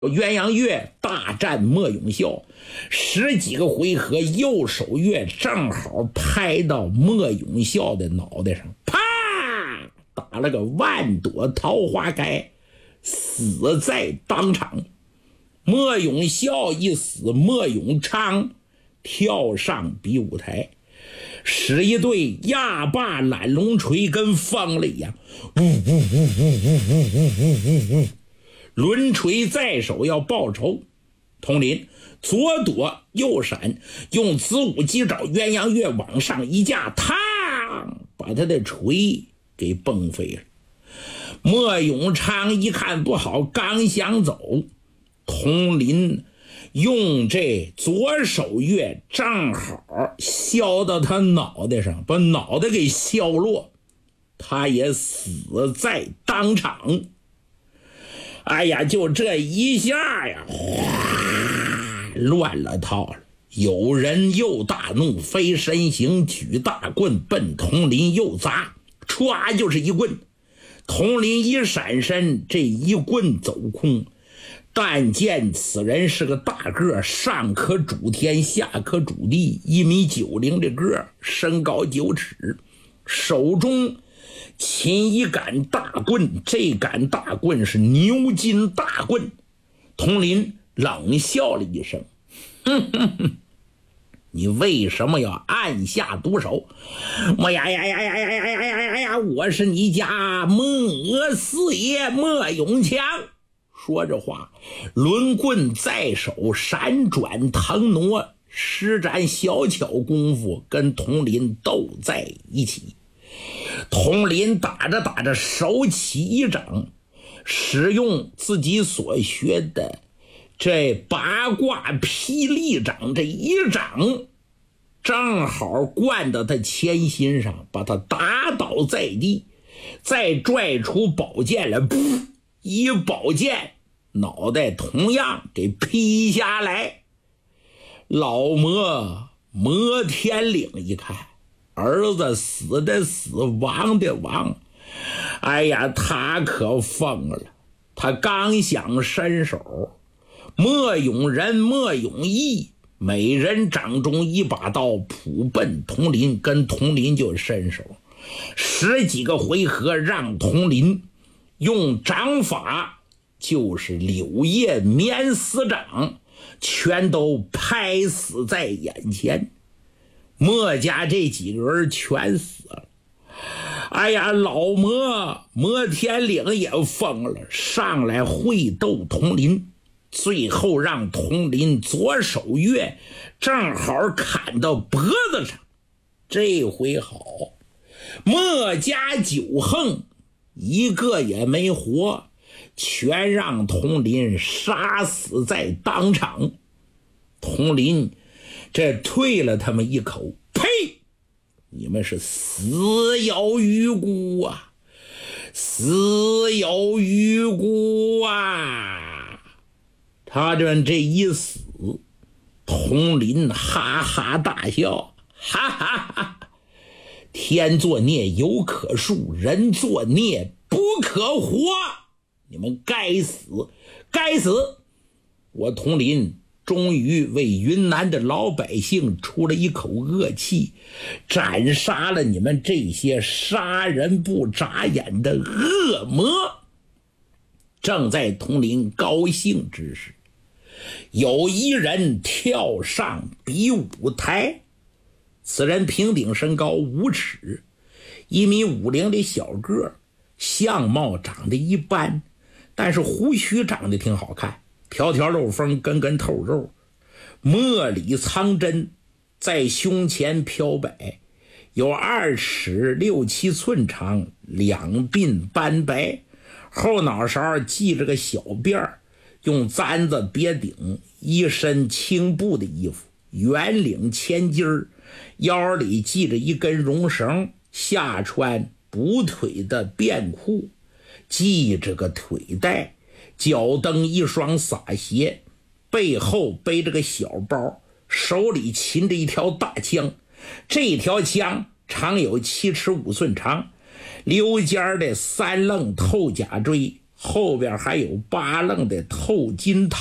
鸳鸯岳大战莫永孝，10几个回合，右手月正好拍到莫永孝的脑袋上，啪，打了个万朵桃花开，死在当场。莫永孝一死，莫永昌跳上比武台，使一对压把揽龙锤，跟疯了一样，呜呜呜呜呜呜呜，抡锤在手要报仇。统领左躲右闪，用子午鸡爪鸳鸯月往上一架，嘡，把他的锤给崩飞了。莫永昌一看不好，刚想走，统领用这左手月正好削到他脑袋上，把脑袋给削落，他也死在当场。哎呀，就这一下呀，乱了套了。有人又大怒，飞身形，举大棍奔统领又砸，歘就是一棍。统领一闪身，这一棍走空。但见此人是个大个，上可主天，下可主地，1.90米的个，身高9尺，手中擒一杆大棍，这杆大棍是牛筋大棍。统领冷笑了一声，你为什么要按下毒手？我是你家莫四爷莫永强。说着话，抡棍在手，闪转腾挪，施展小巧功夫，跟统领斗在一起。统领打着打着，手起一掌，使用自己所学的这八卦霹雳掌，这一掌正好灌到他前心上，把他打倒在地，再拽出宝剑来，噗，一宝剑脑袋同样给劈下来。老摩天岭一看，儿子死的死，亡的亡，哎呀，他可疯了。他刚想伸手，莫永仁莫永义每人掌中一把刀，扑奔统领，跟统领就伸手，10几个回合，让统领用掌法，就是柳叶免死掌，全都拍死在眼前。莫家这几个人全死了。哎呀，老摩天岭也疯了，上来会斗统领，最后让统领左手月正好砍到脖子上。这回好，莫家9横一个也没活，全让统领杀死在当场。统领这退了他们一口，呸！你们是死有余辜啊，死有余辜啊！他这一死，统领哈哈大笑，哈哈哈！天作孽犹可恕，人作孽不可活。你们该死，该死！我统领终于为云南的老百姓出了一口恶气，斩杀了你们这些杀人不眨眼的恶魔。正在统领高兴之时，有一人跳上比武台。此人平顶身高5尺，1.50米的小个，相貌长得一般，但是胡须长得挺好看，条条漏风，根根透肉，墨里藏针，在胸前飘摆，有2尺6、7寸长，两鬓斑白，后脑勺系着个小辫儿，用簪子别顶，一身青布的衣服，圆领前襟儿，腰里系着一根绒绳，下穿补腿的便裤，系着个腿带，脚蹬一双洒鞋，背后背着个小包，手里擒着一条大枪。这条枪长有7尺5寸长，溜尖的3棱透甲锥， 后边还有8楞的透金